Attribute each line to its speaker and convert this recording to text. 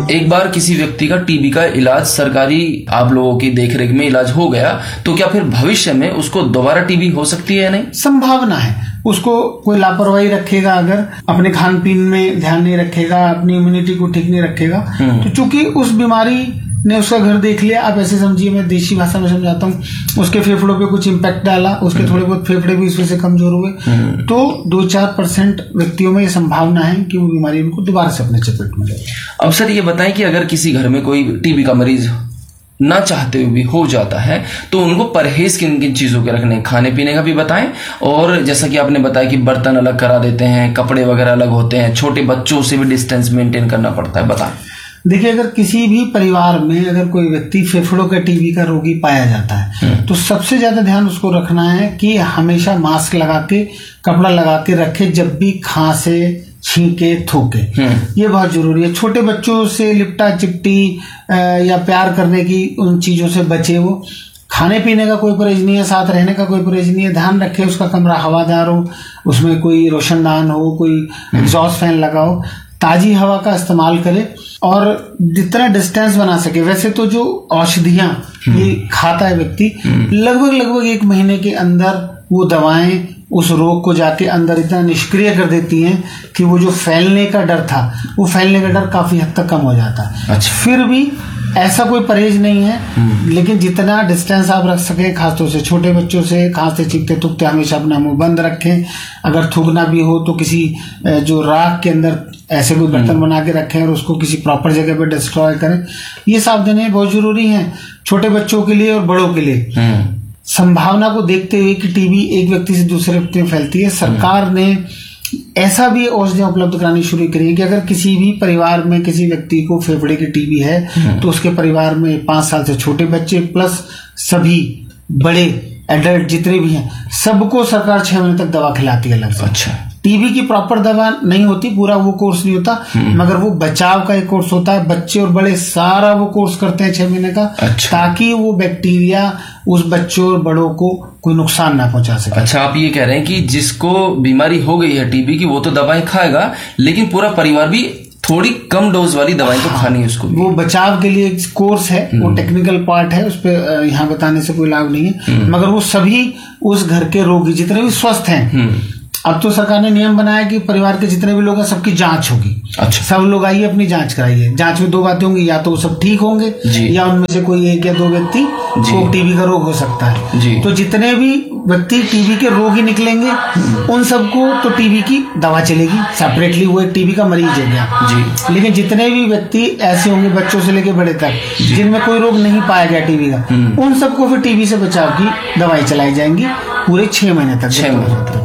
Speaker 1: एक बार किसी व्यक्ति का टीबी का इलाज सरकारी आप लोगों की देखरेख में इलाज हो गया तो क्या फिर भविष्य में उसको दोबारा टीबी हो सकती है या नहीं?
Speaker 2: संभावना है। उसको कोई लापरवाही रखेगा, अगर अपने खान पीन में ध्यान नहीं रखेगा, अपनी इम्यूनिटी को ठीक नहीं रखेगा, तो चूंकि उस बीमारी ने उसका घर देख लिया, आप ऐसे समझिए, मैं देशी भाषा में समझाता हूँ, उसके फेफड़ों पे कुछ इम्पैक्ट डाला, उसके थोड़े बहुत फेफड़े भी इस वजह से कमजोर हुए, तो 2-4% व्यक्तियों में ये संभावना है कि वो बीमारी उनको दोबारा से अपने चपेट में ले।
Speaker 1: अब सर ये बताएं कि अगर किसी घर में कोई टीबी का मरीज ना चाहते हुए भी हो जाता है तो उनको परहेज किन किन चीजों के रखने, खाने पीने का भी बताएं, और जैसा कि आपने बताया कि बर्तन अलग करा देते हैं, कपड़े वगैरह अलग होते हैं, छोटे बच्चों से भी डिस्टेंस मेंटेन करना पड़ता है, बताएं।
Speaker 2: देखिए, अगर किसी भी परिवार में अगर कोई व्यक्ति फेफड़ों का टीबी का रोगी पाया जाता है तो सबसे ज्यादा ध्यान उसको रखना है कि हमेशा मास्क लगा के, कपड़ा लगा के रखे, जब भी खांसे, छींके, थूके, ये बहुत जरूरी है। छोटे बच्चों से लिपटा चिपटी या प्यार करने की उन चीजों से बचे। वो खाने पीने का कोई परहेज नहीं है, साथ रहने का कोई परहेज नहीं है, ध्यान रखे उसका कमरा हवादार हो, उसमें कोई रोशनदान हो, कोई एग्जॉस्ट फैन लगाओ, ताजी हवा का इस्तेमाल करे और जितना डिस्टेंस बना सके। वैसे तो जो औषधियां ये खाता है व्यक्ति, लगभग 1 महीने के अंदर वो दवाएं उस रोग को जाके अंदर इतना निष्क्रिय कर देती हैं कि वो जो फैलने का डर था, वो फैलने का डर काफी हद तक कम हो जाता है।
Speaker 1: अच्छा।
Speaker 2: फिर भी ऐसा कोई परहेज नहीं है, लेकिन जितना डिस्टेंस आप रख सके, खासतौर से छोटे बच्चों से, खांसते छींकते थूकते हमेशा अपना मुंह बंद रखें। अगर थूकना भी हो तो किसी जो राख के अंदर ऐसे कोई बर्तन बना के रखें और उसको किसी प्रॉपर जगह पे डिस्ट्रॉय करें। ये सावधानियां बहुत जरूरी हैं छोटे बच्चों के लिए और बड़ों के लिए। संभावना को देखते हुए कि टीबी एक व्यक्ति से दूसरे व्यक्ति में फैलती है, सरकार ने ऐसा भी औषधियां उपलब्ध करानी शुरू करी है कि अगर किसी भी परिवार में किसी व्यक्ति को फेफड़े की टीबी है तो उसके परिवार में 5 साल से छोटे बच्चे प्लस सभी बड़े एडल्ट जितने भी हैं, सबको सरकार 6 महीने तक दवा खिलाती है अलग से।
Speaker 1: अच्छा।
Speaker 2: टीबी की प्रॉपर दवा नहीं होती, पूरा वो कोर्स नहीं होता, मगर वो बचाव का एक कोर्स होता है। बच्चे और बड़े सारा वो कोर्स करते हैं 6 महीने का।
Speaker 1: अच्छा।
Speaker 2: ताकि वो बैक्टीरिया उस बच्चों और बड़ों को कोई नुकसान ना पहुंचा सके।
Speaker 1: अच्छा, आप ये कह रहे हैं कि जिसको बीमारी हो गई है टीबी की वो तो दवाएं खाएगा, लेकिन पूरा परिवार भी थोड़ी कम डोज वाली दवाएं तो खानी है उसको।
Speaker 2: वो बचाव के लिए एक कोर्स है, वो टेक्निकल पार्ट है, उस पर यहाँ बताने से कोई लाभ नहीं है, मगर वो सभी उस घर के रोगी जितने भी स्वस्थ हैं। अब तो सरकार ने नियम बनाया कि परिवार के जितने भी लोग हैं सबकी जांच होगी। अच्छा। सब लोग आइए अपनी जांच कराइए। जांच में 2 बातें होंगी, या तो वो सब ठीक होंगे या उनमें से कोई 1 या 2 व्यक्ति को टीबी का रोग हो सकता है। तो जितने भी व्यक्ति टीबी के रोगी निकलेंगे उन सबको तो टीबी की दवा चलेगी सेपरेटली, वो एक टीबी का मरीज है गया। लेकिन जितने भी व्यक्ति ऐसे होंगे बच्चों से लेकर बड़े तक जिनमें कोई रोग नहीं पाया गया टीबी का, उन सबको फिर टीबी से बचाव की दवाई चलाई जाएंगी पूरे 6 महीने तक।